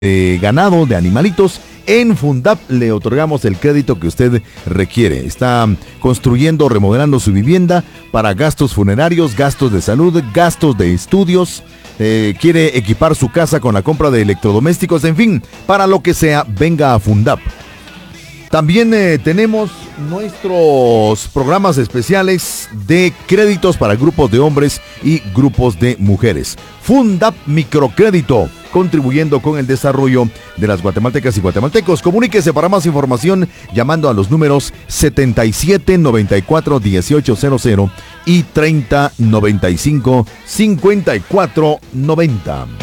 de ganado, de animalitos. En Fundap le otorgamos el crédito que usted requiere. Está construyendo, remodelando su vivienda para gastos funerarios, gastos de salud, gastos de estudios. Quiere equipar su casa con la compra de electrodomésticos, en fin, para lo que sea, venga a Fundap. También tenemos nuestros programas especiales de créditos para grupos de hombres y grupos de mujeres. Fundap Microcrédito, contribuyendo con el desarrollo de las guatemaltecas y guatemaltecos. Comuníquese para más información llamando a los números 77 94 1800 y 30 95 54 90.